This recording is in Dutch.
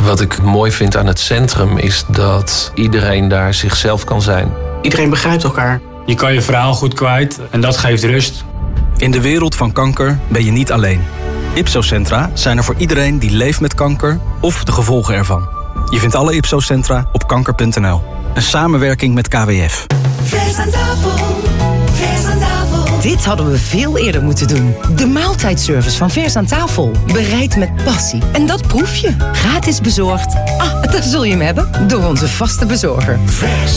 Wat ik mooi vind aan het centrum is dat iedereen daar zichzelf kan zijn. Iedereen begrijpt elkaar. Je kan je verhaal goed kwijt en dat geeft rust. In de wereld van kanker ben je niet alleen. Ipso-centra zijn er voor iedereen die leeft met kanker of de gevolgen ervan. Je vindt alle Ipso-centra op kanker.nl. Een samenwerking met KWF. Vers aan tafel, vers aan tafel. Dit hadden we veel eerder moeten doen. De maaltijdservice van Vers aan tafel. Bereid met passie. En dat proef je. Gratis bezorgd. Daar zul je hem hebben. Door onze vaste bezorger. Vers